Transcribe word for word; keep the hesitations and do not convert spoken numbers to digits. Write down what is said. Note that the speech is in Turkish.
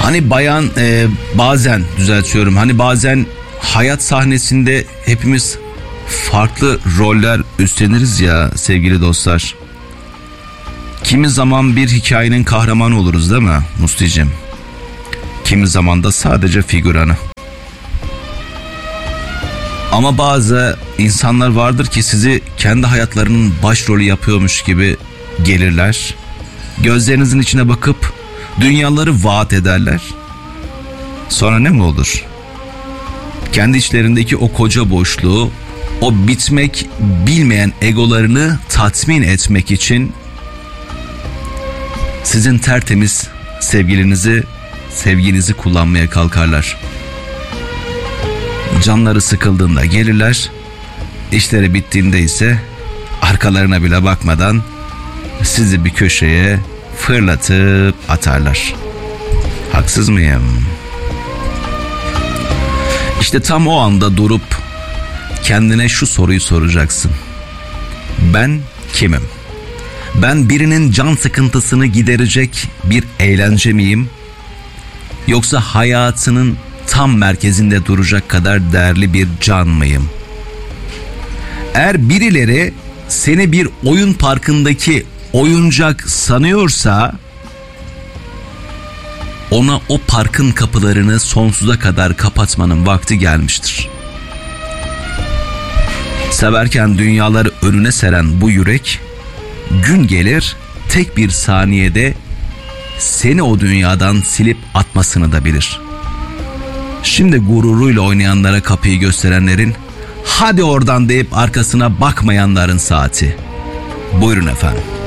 Hani bayan e, bazen düzeltiyorum. Hani bazen hayat sahnesinde hepimiz farklı roller üstleniriz ya sevgili dostlar. Kimi zaman bir hikayenin kahramanı oluruz değil mi Musti'cim? Kimi zaman da sadece figüranı. Ama bazı insanlar vardır ki sizi kendi hayatlarının başrolü yapıyormuş gibi gelirler. Gözlerinizin içine bakıp dünyaları vaat ederler. Sonra ne mi olur? Kendi içlerindeki o koca boşluğu, o bitmek bilmeyen egolarını tatmin etmek için sizin tertemiz sevgilinizi, sevginizi kullanmaya kalkarlar. Canları sıkıldığında gelirler, işleri bittiğinde ise arkalarına bile bakmadan sizi bir köşeye fırlatıp atarlar. Haksız mıyım? İşte tam o anda durup kendine şu soruyu soracaksın. Ben kimim? Ben birinin can sıkıntısını giderecek bir eğlence miyim? Yoksa hayatının tam merkezinde duracak kadar değerli bir can mıyım? Eğer birileri seni bir oyun parkındaki oyuncak sanıyorsa, ona o parkın kapılarını sonsuza kadar kapatmanın vakti gelmiştir. Severken dünyaları önüne seren bu yürek, gün gelir tek bir saniyede seni o dünyadan silip atmasını da bilir. Şimdi gururuyla oynayanlara kapıyı gösterenlerin, hadi oradan deyip arkasına bakmayanların saati. Buyurun efendim.